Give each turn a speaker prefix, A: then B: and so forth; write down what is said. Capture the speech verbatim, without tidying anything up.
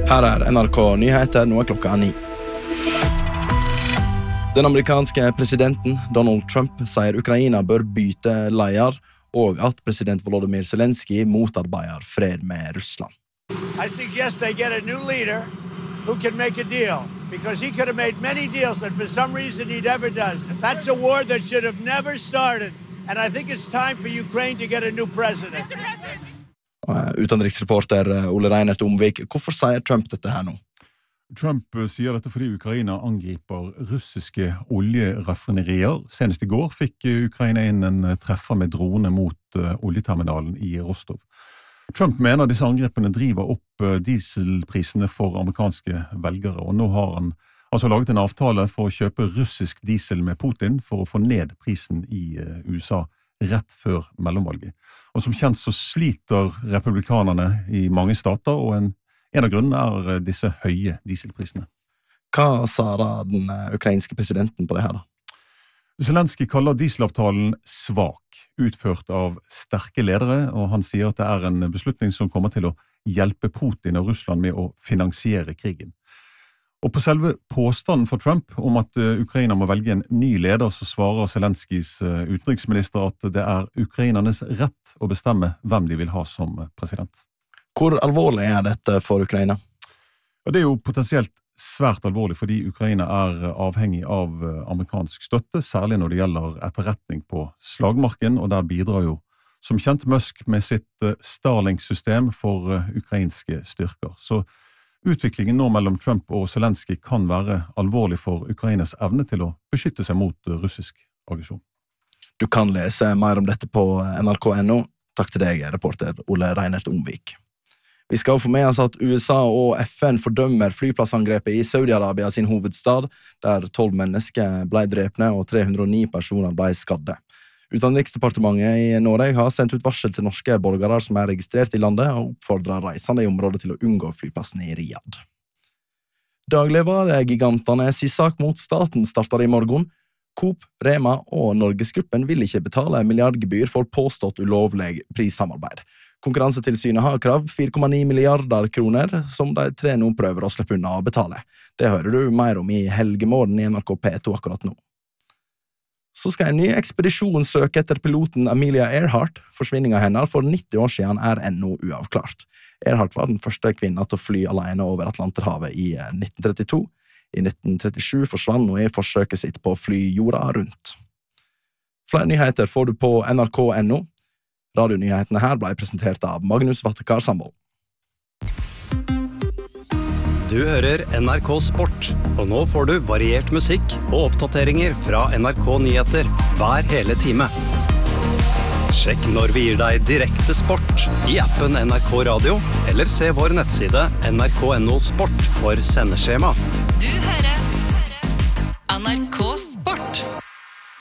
A: Her er N R K Nyheter, nå er klokka ni. Den amerikanske presidenten Donald Trump sier Ukraina bør byte leder, og at president Volodymyr Zelensky motarbeider fred med Russland.
B: I suggest they get a new leader who can make a deal, because he could have made many deals that for some reason he never does. That's a war that should have never started, and I think it's time for Ukraine to get a new president.
A: Utenriksreporter Ole Reinert Omvik, hvorfor sier Trump dette her nå?
C: Trump sier dette fordi Ukraina angriper russiske oljeraffinerier. Senest i går fikk Ukraina inn en treffer med drone mot oljeterminalen i Rostov. Trump mener disse angrepene driver opp dieselprisene for amerikanske velgere, og nå har han altså laget en avtale for å kjøpe russisk diesel med Putin for å få ned prisen i U S A rett før mellomvalget. Og som kjent så sliter republikanerne i mange stater, og en, en av grunnene er disse høye dieselprisene.
A: Hva sa da den ukrainske presidenten på det her da?
C: Zelensky kaller dieselavtalen svak, utført av sterke ledere, og han sier at det er en beslutning som kommer til å hjelpe Putin og Russland med å finansiere krigen. Og på selve påstanden for Trump om at Ukraina må velge en ny leder, så svarer Zelenskys utenriksminister at det er ukrainernes rett å bestemme hvem de vil ha som president.
A: Hvor alvorlig er dette for Ukraina?
C: Og det er jo potensielt svært alvorlig fordi Ukraina er avhengig av amerikansk støtte, særlig når det gjelder etterretning på slagmarken, og der bidrar jo som kjent Musk med sitt Starlink-system for ukrainske styrker. Så utviklingen nå mellom Trump og Zelensky kan være alvorlig for Ukrainas evne til å beskytte seg mot russisk aggresjon.
A: Du kan lese mer om dette på N R K punktum N O. Takk til deg, reporter Ole Reinert Omvik. Vi skal få med oss at U S A og F N fordømmer flyplassangrepet i Saudi-Arabia sin hovedstad, der tolv mennesker ble drepne og tre hundre og ni personer ble skadde. Utenriksdepartementet i Norge har sendt ut varsel til norske borgere som er registrert i landet, og oppfordrer reisende i området til å unngå flyplassen i Riyadh. Dagligvaregigantene sin sak mot staten starter i morgen. Coop, Rema og Norgesgruppen vil ikke betale milliardgebyr for påstått ulovlig prissamarbeid. Konkurransetilsynet har krav fire komma ni milliarder kroner, som de tre nå prøver å slippe unna å betale. Det hører du mer om i Helgemorgen i N R K P to akkurat nå. Så skal en ny ekspedisjon søke etter piloten Amelia Earhart. Forsvinningen hennes for nitti år siden er ennå uavklart. Earhart var den første kvinna til å fly alene over Atlanterhavet i nitten trettito. I nitten trettisju forsvant hun i forsøket sitt på å fly jorda rundt. Flere nyheter får du på N R K punktum N O. Radionyhetene her ble presentert av Magnus Vattekar Sandvold.
D: Du hører N R K Sport, og nå får du variert musikk og oppdateringer fra N R K Nyheter hver hele time. Sjekk når vi gir deg direkte sport i appen N R K Radio, eller se vår nettside N R K punktum N O Sport for sendeskjema.
E: Du hører